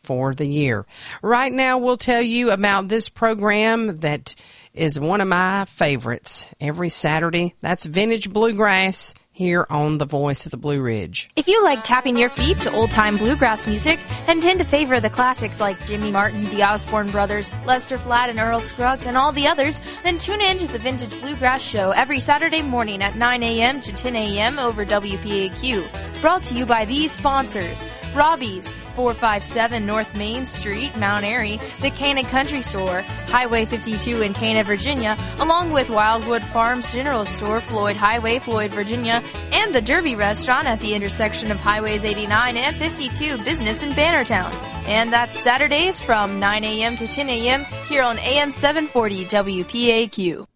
for the year. Right now, we'll tell you about this program that is one of my favorites every Saturday. That's Vintage Bluegrass here on The Voice of the Blue Ridge. If you like tapping your feet to old-time bluegrass music and tend to favor the classics like Jimmy Martin, the Osborne Brothers, Lester Flatt, and Earl Scruggs, and all the others, then tune in to the Vintage Bluegrass Show every Saturday morning at 9 a.m. to 10 a.m. over WPAQ. Brought to you by these sponsors: Robbie's, 457 North Main Street, Mount Airy, the Cana Country Store, Highway 52 in Cana, Virginia, along with Wildwood Farms General Store, Floyd Highway, Floyd, Virginia, and the Derby Restaurant at the intersection of Highways 89 and 52 Business in Bannertown. And that's Saturdays from 9 a.m. to 10 a.m. here on AM 740 WPAQ.